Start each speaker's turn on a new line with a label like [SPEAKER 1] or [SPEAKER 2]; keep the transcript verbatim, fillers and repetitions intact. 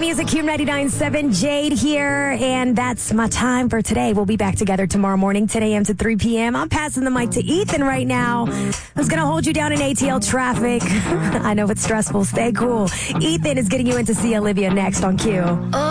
[SPEAKER 1] music, Q ninety-nine point seven. Jade here, and that's my time for today. We'll be back together tomorrow morning, ten a.m. to three p.m. I'm passing the mic to Ethan right now, who's going to hold you down in A T L traffic. I know it's stressful. Stay cool. Ethan is getting you in to see Olivia next on Q.